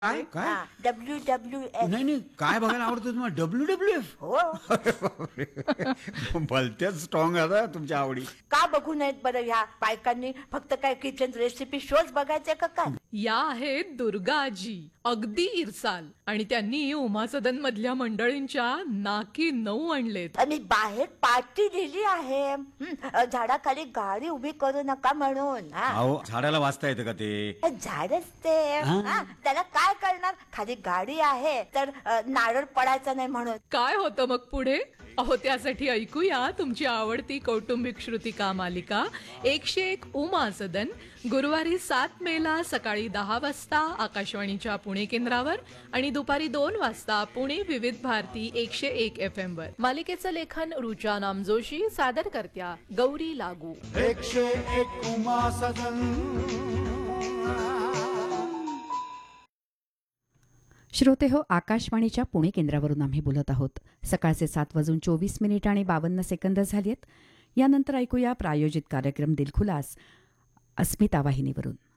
काय काय WWF. नाही नाही काय बघायला आवडतं तुम्हाला WWF? हो. भलत्याच स्ट्रॉंग आता तुमच्या आवडी. का बघू नयेत बरं ह्या बायकांनी? फक्त काय किचन रेसिपी शोज बघायचे का काय? या आहेत दुर्गा आजी, अगदी इरसाल, आणि त्यांनी उमा सदन मधल्या मंडळींच्या नाकी 9 आणलेत. आणि बाहेर पार्टी लिहिली आहे. झाडाखाली गाडी उभी करू नका म्हणून. अहो झाडाला वाचता येतं का ते? झाडच ते. त्याला काय करणार? खाली गाडी आहे तर नारळ पडायचा नाही म्हणून. काय होतं मग पुढे? अहो त्यासाठी ऐकूया तुमची आवडती कौटुंबिक श्रुतिका मालिका 101 उमा सदन, गुरुवारी 7 मेला सकाळी 10 वाजता आकाशवाणीच्या पुणे केंद्रावर आणि दुपारी 2 वाजता पुणे विविध भारती 101 FM वर. मालिकेचं लेखन रुचा नामजोशी, सादर करत्या गौरी लागू. 101 उमा सदन. श्रोते हो, आकाशवाणीच्या पुणे केंद्रावरून आम्ही बोलत आहोत. सकाळचे 7:24 आणि 52 सेकंद झाली आहेत. यानंतर ऐकूया प्रायोजित कार्यक्रम दिलखुलास अस्मिता वाहिनीवरून.